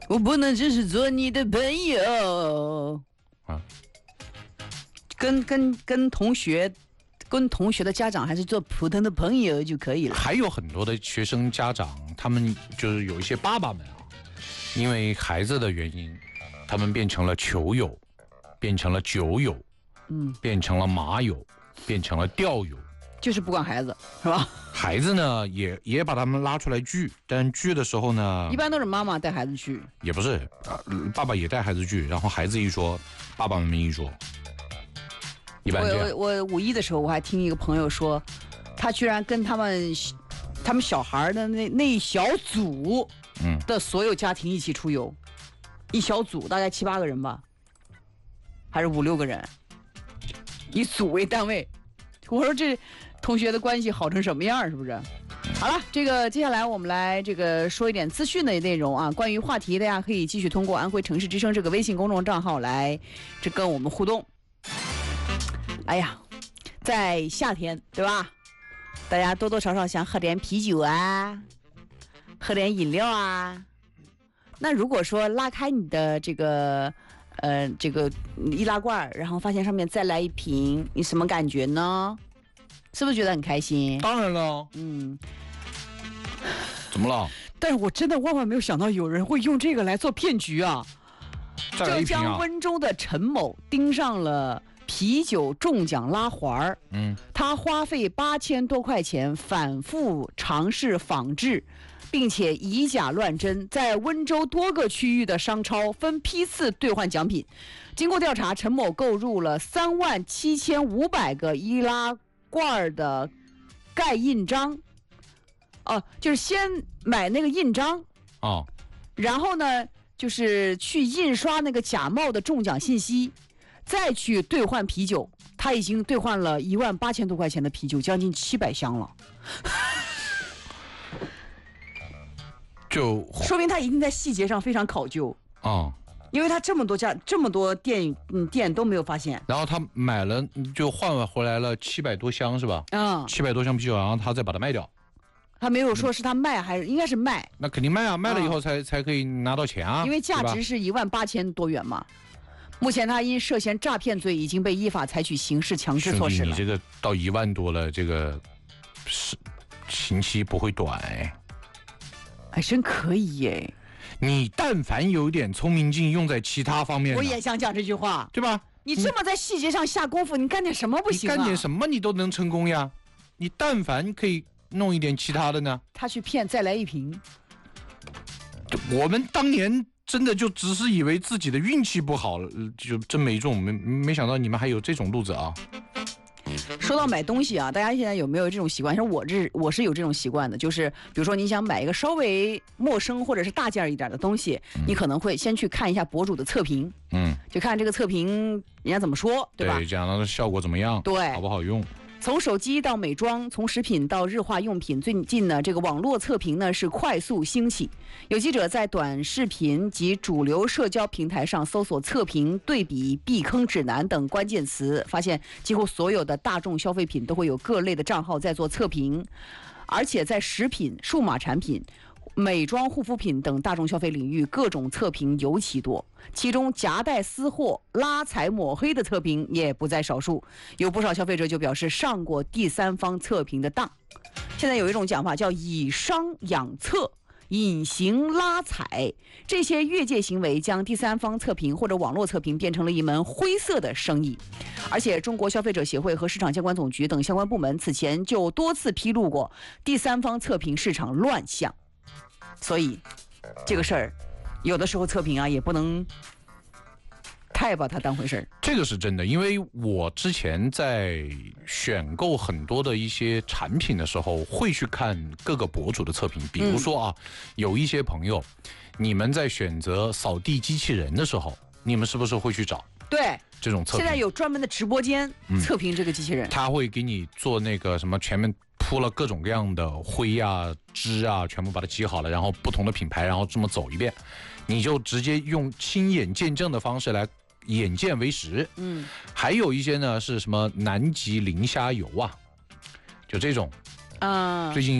我不能只是做你的朋友啊。 跟同学的家长还是做普通的朋友就可以了。 还有很多的学生家长，他们就是有一些爸爸们啊，因为孩子的原因，他们变成了球友，变成了酒友，变成了马友，变成了钓友， 就是不管孩子，是吧？ 孩子呢也把他们拉出来聚，但聚的时候呢， 一般都是妈妈带孩子去， 也不是爸爸也带孩子聚，然后孩子一说，爸爸们一说。一般这样。 我五一的时候，我还听一个朋友说，他居然跟他们小孩的那一小组的所有家庭一起出游，一小组大概7、8个人吧，还是5、6个人，以组为单位。我说这同学的关系好成什么样，是不是？好了，这个接下来我们来说一点资讯的内容啊。关于话题，大家可以继续通过安徽城市之声这个微信公众账号来跟我们互动。哎呀，在夏天，对吧？大家多多少少想喝点啤酒啊，喝点饮料啊。那如果说拉开你的这个易拉罐，然后发现上面再来一瓶，你什么感觉呢？是不是觉得很开心？ 当然了。怎么了？ 但是我真的万万没有想到有人会用这个来做骗局啊！浙江温州的陈某盯上了啤酒中奖拉环，他花费8000多块钱反复尝试仿制，并且以假乱真，在温州多个区域的商超分批次兑换奖品。经过调查，陈某购入了37500个易拉罐的盖印章，就是先买那个印章，然后呢，就是去印刷那个假冒的中奖信息。再去兑换啤酒，他已经兑换了18000多块钱的啤酒，将近700箱了。 就说明他一定在细节上非常考究因为他这么多店都没有发现。 然后他买了就换回来了700多箱是吧？700多箱啤酒，然后他再把它卖掉。 他没有说是他卖还是应该是卖。 那肯定卖啊，卖了以后才可以拿到钱啊。 因为价值是18000多元嘛。目前他因涉嫌诈骗罪已经被依法采取刑事强制措施了。 你这个到1万多了，这个刑期不会短还真可以耶。 你但凡有点聪明劲用在其他方面， 我也想讲这句话， 对吧？ 你这么在细节上下功夫，你干点什么不行啊？ 你干点什么你都能成功呀。你但凡可以弄一点其他的呢。 他去骗再来一瓶。 我们当年真的就只是以为自己的运气不好，就真没中，没想到你们还有这种路子啊！ 说到买东西啊，大家现在有没有这种习惯？像我是有这种习惯的，就是比如说你想买一个稍微陌生或者是大件一点的东西，你可能会先去看一下博主的测评，就看这个测评人家怎么说，对吧？ 对，讲它的效果怎么样， 对， 好不好用。 从手机到美妆，从食品到日化用品，最近呢，这个网络测评呢是快速兴起。有记者在短视频及主流社交平台上搜索测评、对比、避坑指南等关键词，发现几乎所有的大众消费品都会有各类的账号在做测评，而且在食品、数码产品、美妆护肤品等大众消费领域，各种测评尤其多，其中夹带私货、拉踩抹黑的测评也不在少数。有不少消费者就表示上过第三方测评的当。现在有一种讲法叫以商养策，隐形拉踩，这些越界行为将第三方测评或者网络测评变成了一门灰色的生意。而且中国消费者协会和市场监管总局等相关部门此前就多次披露过第三方测评市场乱象。所以这个事儿有的时候测评啊也不能太把它当回事儿。 这个是真的，因为我之前在选购很多的一些产品的时候，会去看各个博主的测评。比如说有一些朋友，你们在选择扫地机器人的时候，你们是不是会去找？ 对， 这种测评现在有专门的直播间测评这个机器人， 他会给你做那个什么前面铺了各种各样的灰啊、汁啊，全部把它挤好了，然后不同的品牌，然后这么走一遍，你就直接用亲眼见证的方式来眼见为实。还有一些呢是什么南极磷虾油啊，就这种最近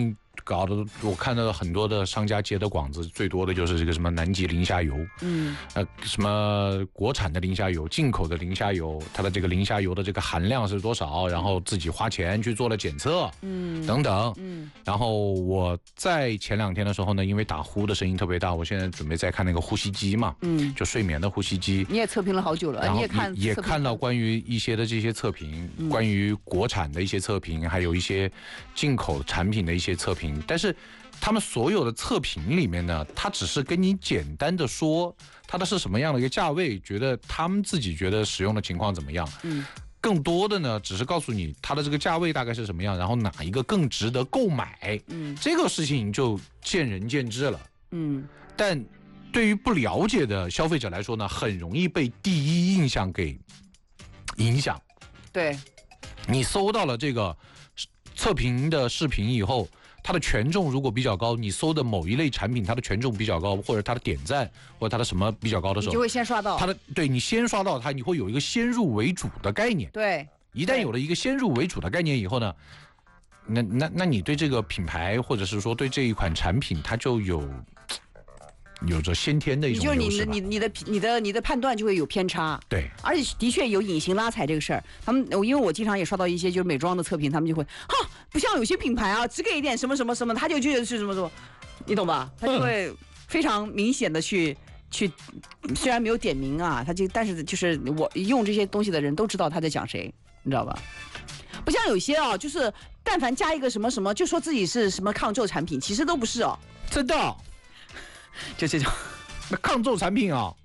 搞得我看到很多的商家接的广子，最多的就是这个什么南极磷虾油，什么国产的磷虾油、进口的磷虾油，它的这个磷虾油的这个含量是多少，然后自己花钱去做了检测，等等，然后我在前2天的时候呢，因为打呼的声音特别大，我现在准备再看那个呼吸机嘛，就睡眠的呼吸机， 你也测评了好久了， 然后也看到关于一些的这些测评，关于国产的一些测评，还有一些进口产品的一些测评，但是他们所有的测评里面呢，他只是跟你简单的说它的是什么样的一个价位，觉得他们自己觉得使用的情况怎么样，更多的呢只是告诉你它的这个价位大概是什么样，然后哪一个更值得购买，这个事情就见仁见智了，但对于不了解的消费者来说呢，很容易被第一印象给影响。 对， 你搜到了这个测评的视频以后，它的权重如果比较高，你搜的某一类产品它的权重比较高，或者它的点赞或者它的什么比较高的时候， 你就会先刷到对，你先刷到它，你会有一个先入为主的概念。 对， 一旦有了一个先入为主的概念以后呢，那你对这个品牌或者是说对这一款产品，它就有着先天的一种优势吧。 你的判断就会有偏差。 对， 而且的确有隐形拉踩这个事儿。因为我经常也刷到一些就是美妆的测评，他们就会不像有些品牌啊，只给一点什么什么什么，他就觉得是什么什么，你懂吧？他就会非常明显的去，虽然没有点名啊，但是就是我用这些东西的人都知道他在讲谁，你知道吧？不像有些啊，就是但凡加一个什么什么，就说自己是什么抗皱产品，其实都不是哦。 真的。 就这种， 那抗皱产品啊，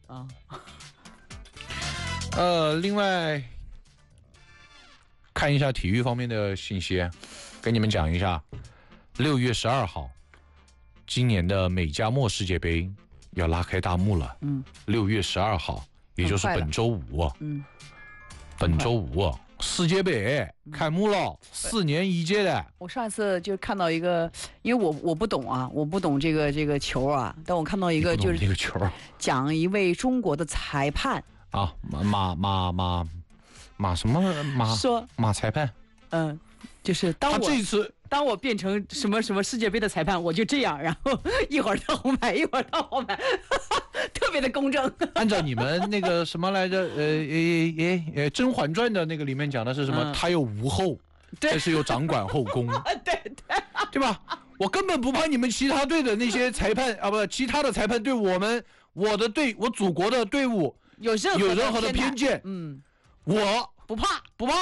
另外看一下体育方面的信息，跟你们讲一下，6月12号，今年的美加墨世界杯要拉开大幕了。6月12号，也就是本周五。本周五。世界杯开幕了，4年一届的。 我上一次就看到一个，因为我不懂啊，我不懂这个球啊，但我看到一个就是这个球， 讲一位中国的裁判啊，马什么马说马裁判， 就是当我变成什么什么世界杯的裁判，我就这样，然后一会儿到红牌，一会儿到黄牌，特别的公正。 按照你们那个什么来着，《甄嬛传》的那个里面讲的是什么？他有无后，但是有掌管后宫。对吧？我根本不怕你们其他队的那些裁判啊，不，其他的裁判对我祖国的队伍有任何的偏见。我不怕。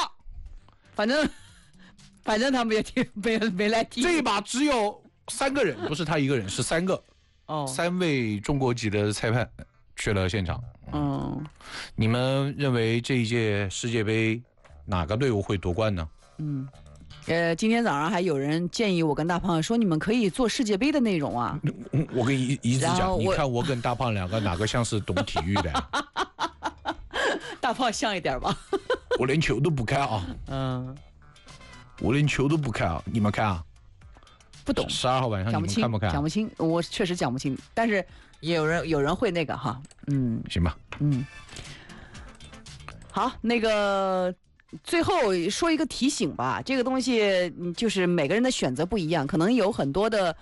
反正他们也没来踢。 这一把只有3个人，不是他一个人，是3个。3位中国籍的裁判去了现场。你们认为这一届世界杯哪个队伍会夺冠呢？ 今天早上还有人建议我跟大胖说，你们可以做世界杯的内容啊。 我跟一直讲，你看我跟大胖两个哪个像是懂体育的？ 大胖像一点吧。 我连球都不看啊。我连球都不看啊，你们看啊？ 不懂。 12号晚上你们看不看？ 讲不清，我确实讲不清，但是也有人会那个哈。 行吧。 好，那个最后说一个提醒吧，这个东西就是每个人的选择不一样，可能有很多的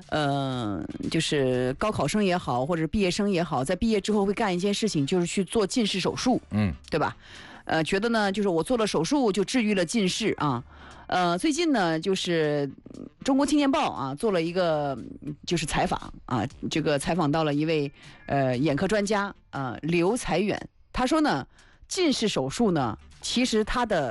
就是高考生也好，或者毕业生也好，在毕业之后会干一件事情，就是去做近视手术，对吧？觉得呢，就是我做了手术就治愈了近视啊。最近呢，就是中国青年报啊做了一个就是采访啊，这个采访到了一位眼科专家刘才远，他说呢，近视手术呢，其实它的